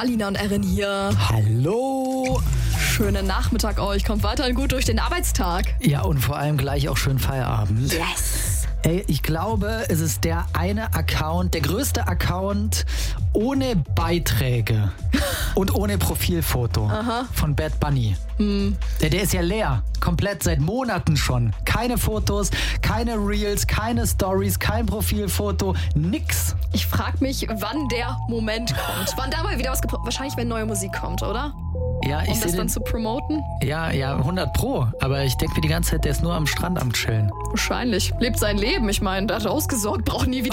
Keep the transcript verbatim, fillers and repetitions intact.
Alina und Erin hier. Hallo. Schönen Nachmittag euch. Kommt weiterhin gut durch den Arbeitstag. Ja, und vor allem gleich auch schön Feierabend. Yes. Ey, ich glaube, es ist der eine Account, der größte Account ohne Beiträge und ohne Profilfoto Aha. von Bad Bunny. Hm. Der, der ist ja leer. Komplett seit Monaten schon. Keine Fotos, keine Reels, keine Stories, kein Profilfoto, nix. Ich frag mich, wann der Moment kommt. Wann da mal wieder was geprobt. Wahrscheinlich, wenn neue Musik kommt, oder? Ja, ich um das seh dann den, zu promoten? Ja, ja, hundert Pro. Aber ich denke mir die ganze Zeit, der ist nur am Strand am Chillen. Wahrscheinlich. Lebt sein Leben. Ich meine, der hat ausgesorgt, braucht nie wieder